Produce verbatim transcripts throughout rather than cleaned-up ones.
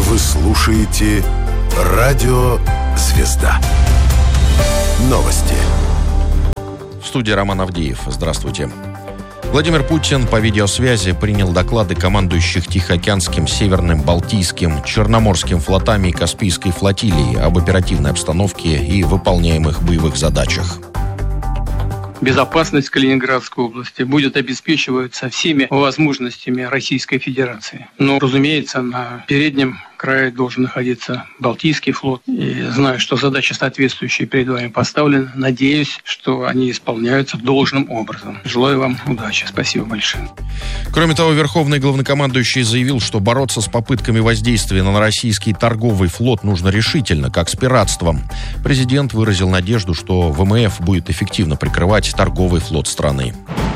Вы слушаете Радио Звезда. Новости. В студии Роман Авдеев. Здравствуйте. Владимир Путин по видеосвязи принял доклады командующих Тихоокеанским, Северным, Балтийским, Черноморским флотами и Каспийской флотилии об оперативной обстановке и выполняемых боевых задачах. Безопасность Калининградской области будет обеспечиваться всеми возможностями Российской Федерации. Но, разумеется, на переднем крае должен находиться Балтийский флот. И знаю, что задачи соответствующие перед вами поставлены. Надеюсь, что они исполняются должным образом. Желаю вам удачи. Спасибо большое. Кроме того, Верховный главнокомандующий заявил, что бороться с попытками воздействия на российский торговый флот нужно решительно, как с пиратством. Президент выразил надежду, что ВМФ будет эффективно прикрывать торговый флот страны.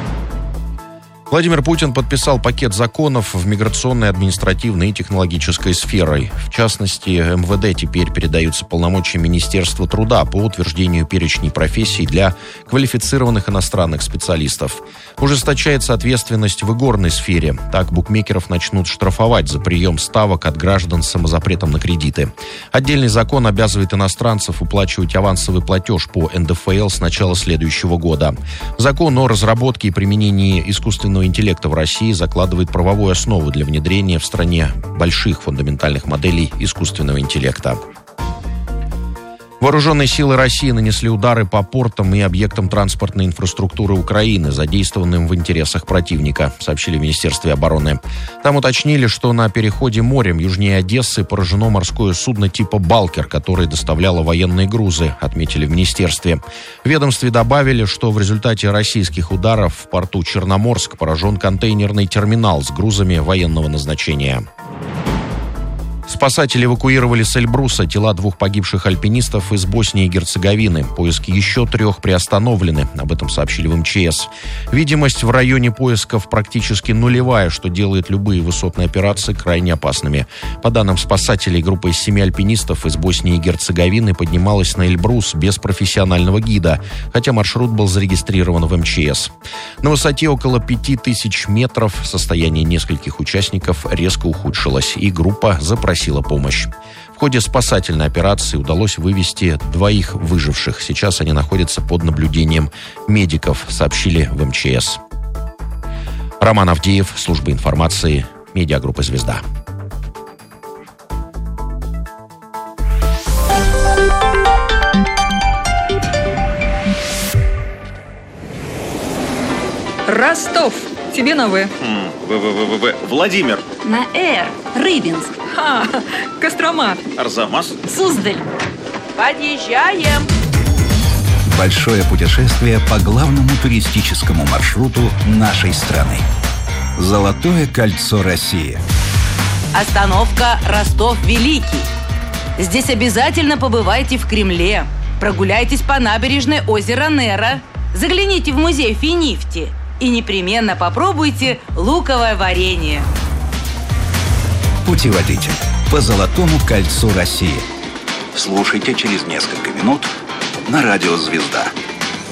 Владимир Путин подписал пакет законов в миграционной, административной и технологической сферой. В частности, эм вэ дэ теперь передаются полномочия Министерства труда по утверждению перечней профессий для квалифицированных иностранных специалистов. Ужесточается ответственность в игорной сфере. Так букмекеров начнут штрафовать за прием ставок от граждан с самозапретом на кредиты. Отдельный закон обязывает иностранцев уплачивать авансовый платеж по эн дэ эф эл с начала следующего года. Закон о разработке и применении искусственного интеллекта в России закладывает правовую основу для внедрения в стране больших фундаментальных моделей искусственного интеллекта. Вооруженные силы России нанесли удары по портам и объектам транспортной инфраструктуры Украины, задействованным в интересах противника, сообщили в Министерстве обороны. Там уточнили, что на переходе морем южнее Одессы поражено морское судно типа «Балкер», которое доставляло военные грузы, отметили в Министерстве. В ведомстве добавили, что в результате российских ударов в порту Черноморск поражен контейнерный терминал с грузами военного назначения. Спасатели эвакуировали с Эльбруса тела двух погибших альпинистов из Боснии и Герцеговины. Поиски еще трех приостановлены. Об этом сообщили в эм че эс. Видимость в районе поисков практически нулевая, что делает любые высотные операции крайне опасными. По данным спасателей, группа из семи альпинистов из Боснии и Герцеговины поднималась на Эльбрус без профессионального гида, хотя маршрут был зарегистрирован в эм че эс. На высоте около пяти тысяч метров состояние нескольких участников резко ухудшилось, и группа запросила помощь. В ходе спасательной операции удалось вывести двоих выживших. Сейчас они находятся под наблюдением медиков, сообщили в эм че эс. Роман Авдеев, служба информации, медиагруппа «Звезда». Ростов. Тебе на «В». В-В-В-В. Владимир. На «Р». Рыбинск. Ха, Кострома. Арзамас. Суздаль. Подъезжаем. Большое путешествие по главному туристическому маршруту нашей страны. Золотое кольцо России. Остановка Ростов-Великий. Здесь обязательно побывайте в Кремле. Прогуляйтесь по набережной озера Нера. Загляните в музей Финифти. И непременно попробуйте луковое варенье. Путеводитель по Золотому кольцу России. Слушайте через несколько минут на радио «Звезда».